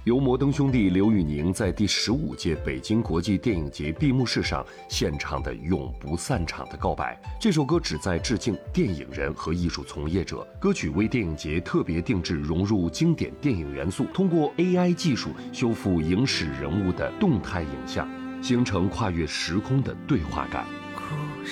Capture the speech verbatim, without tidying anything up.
由摩登兄弟刘宇宁在第十五届北京国际电影节闭幕式上献唱的永不散场的告白。这首歌旨在致敬电影人和艺术从业者，歌曲为电影节特别定制融入经典电影元素，通过 A I 技术修复影史人物的动态影像，形成跨越时空的对话感。 故